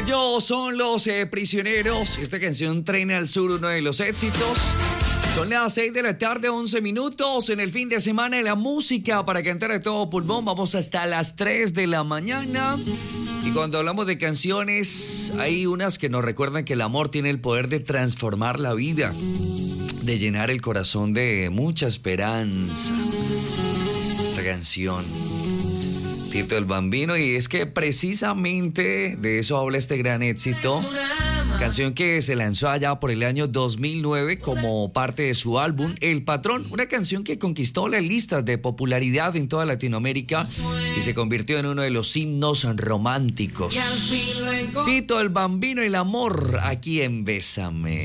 Ellos son los Prisioneros. Esta canción, Tren al Sur, uno de los éxitos. Son las 6 de la tarde, 11 minutos. En el fin de semana de la música para cantar de todo pulmón. Vamos hasta las 3 de la mañana. Y cuando hablamos de canciones, hay unas que nos recuerdan que el amor tiene el poder de transformar la vida, de llenar el corazón de mucha esperanza. Esta canción, Tito el Bambino, y es que precisamente de eso habla este gran éxito. Canción que se lanzó allá por el año 2009 como parte de su álbum El Patrón, una canción que conquistó las listas de popularidad en toda Latinoamérica y se convirtió en uno de los himnos románticos. Tito el Bambino, el amor, aquí en Bésame.